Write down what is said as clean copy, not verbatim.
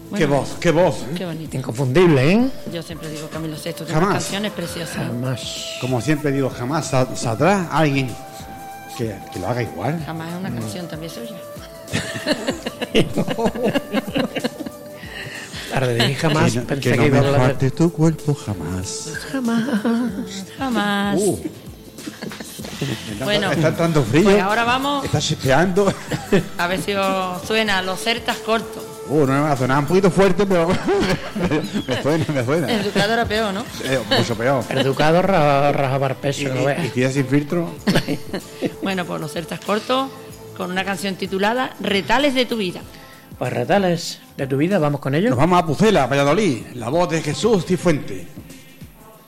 Bueno, qué voz. Qué bonito. Inconfundible, ¿eh? Yo siempre digo Camilo Sesto, tiene Jamás. unas canciones preciosas. Jamás. Como siempre digo, jamás saldrá alguien que lo haga igual. Jamás es una canción también suya. Tarde de mí jamás que pensé no que iba a me hablar de... falte tu cuerpo jamás. Jamás. Bueno, Está tanto frío. pues ahora vamos Está chispeando. a ver si os suena los certas cortos. No me va a sonar un poquito fuerte, pero me suena. El Ducado era peor, ¿no? Mucho peor. Educado rajabar peso, ¿no Y ves? tira sin filtro. Bueno, pues los certas cortos con una canción titulada Retales de tu vida. Pues retales de tu vida, vamos con ello. Nos vamos a Pucela, Valladolid. La voz de Jesús Cifuente.